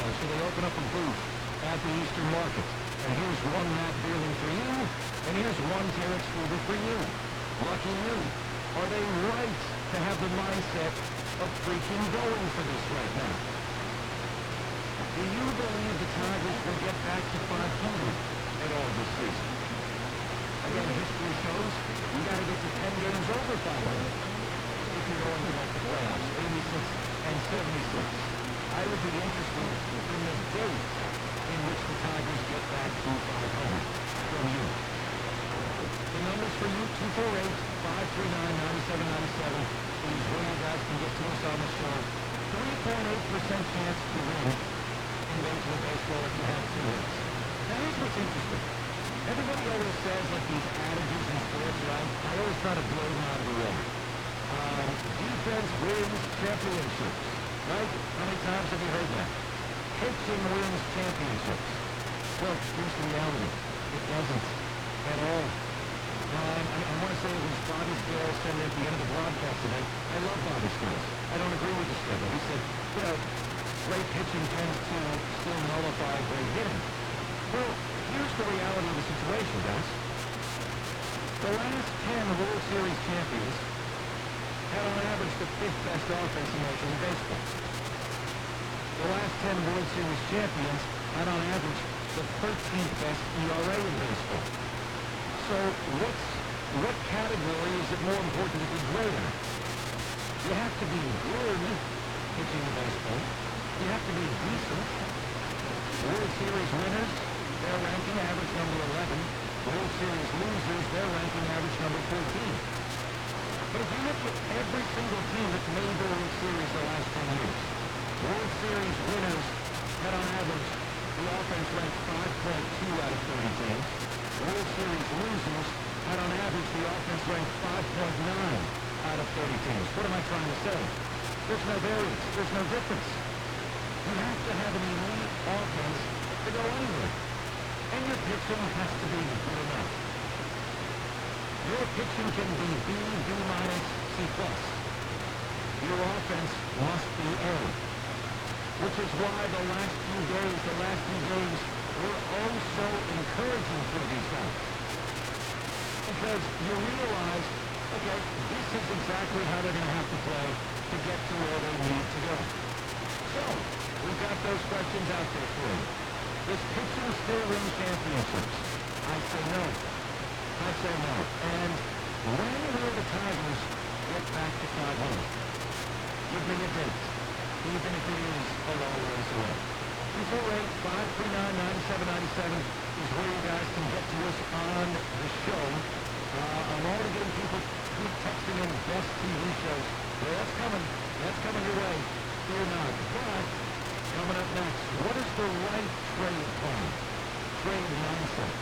so they open up a booth at the Eastern Market. And here's one Matt Beerling for you, and here's one Derek Struber for you. Lucky you. Are they right to have the mindset of freaking going for this right now? Do you believe the Tigers will get back to 500 at all this season? Again, history shows you got to get to 10 games over 500 if you're going to make the playoffs, 86 and 76. I would be interested in the date in which the Tigers get back to 500 from you. The numbers for you, 248-539-9797 is where you guys can get to us on the show. 3.8% chance to win in Major League Baseball if you have 2 hits. Now here's what's interesting. Everybody always says like these adages in sports, right? I always try to blow them out of the water. Defense wins championships, right? How many times have you heard that? Pitching wins championships. Well, here's the reality. It doesn't at all. I want to say it was Bobby Scales said at the end of the broadcast today. I love Bobby Scales. I don't agree with the schedule. He said, great pitching tends to still nullify great hitting. Well, here's the reality of the situation, guys. The last 10 World Series champions had on average the 5th best offense in Major League Baseball. The last 10 World Series champions had on average the 13th best ERA in baseball. So what category is it more important to be great in? You have to be good pitching in baseball. You have to be decent. World Series winners, their ranking average number 11. World Series losers, their ranking average number 14. But if you look at every single team that's made the World Series the last 10 years, World Series winners had on average the offense ranked 5.2 out of 30 teams. World Series losers had on average the offense ranked 5.9 out of 30 teams. What am I trying to say? There's no variance. There's no difference. You have to have an elite offense to go anywhere. And your pitching has to be good enough. Your pitching can be B, B minus, C plus. Your offense must be A. Which is why the last few games were oh so encouraging for these guys. Because you realize, okay, this is exactly how they're going to have to play to get to where they need to go. So, we've got those questions out there for you. Does pitching still win championships? I say no. I say no. And when will the Tigers get back to 500? Give me a date, even if it is a long ways away. 248-539-9797 is where you guys can get to us on the show. I'm already getting people keep texting in best TV shows. Well, that's coming. That's coming your way. Fear not. But coming up next, what is the right trade plan? Trade mindset.